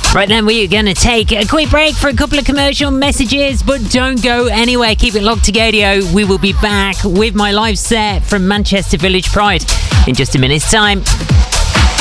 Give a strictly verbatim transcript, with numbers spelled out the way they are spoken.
Right then, we are going to take a quick break for a couple of commercial messages, but don't go anywhere. Keep it locked to Gaydio. We will be back with my live set from Manchester Village Pride in just a minute's time.